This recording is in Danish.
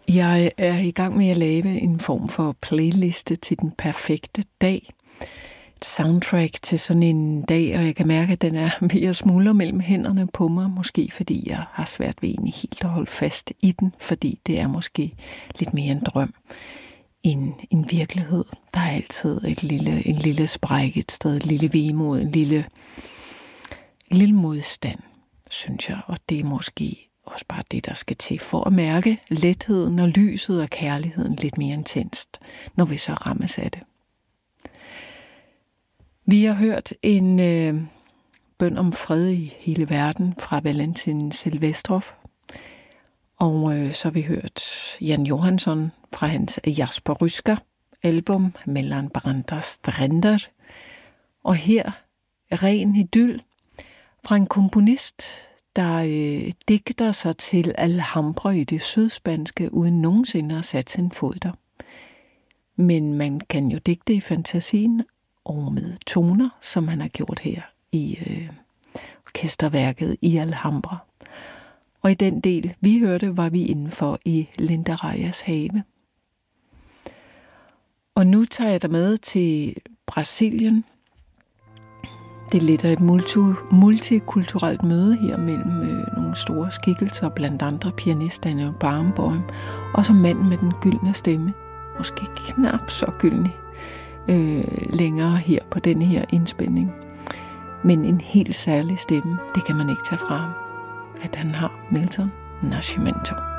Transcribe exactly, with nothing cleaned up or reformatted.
Jeg er i gang med at lave en form for playliste til den perfekte dag. Et soundtrack til sådan en dag, og jeg kan mærke, at den er ved at smuldre mellem hænderne på mig. Måske fordi jeg har svært ved egentlig helt at holde fast i den, fordi det er måske lidt mere en drøm end en virkelighed. Der er altid et lille, en lille spræk et sted, et lille vemod, en lille, en lille modstand, synes jeg. Og det er måske også bare det, der skal til for at mærke letheden og lyset og kærligheden lidt mere intenst, når vi så rammes af det. Vi har hørt en øh, bøn om fred i hele verden fra Valentin Silvestrov, og øh, så har vi hørt Jan Johansson fra hans Jasper Ryska album Mellan branta stränder, og her ren idyll fra en komponist, der øh, digter sig til Alhambra i det sydspanske, uden nogensinde at have sat sin fod der. Men man kan jo digte i fantasien og med toner, som han har gjort her i øh, orkesterværket i Alhambra. Og i den del, vi hørte, var vi indenfor i Lindarajas have. Og nu tager jeg dig med til Brasilien. Det er lidt af et multi- multikulturelt møde her mellem øh, nogle store skikkelser, blandt andre pianist Daniel Barenboim, og så manden med den gyldne stemme. Måske knap så gyldne øh, længere her på denne her indspilning. Men en helt særlig stemme, det kan man ikke tage fra ham, at han har Milton Nascimento.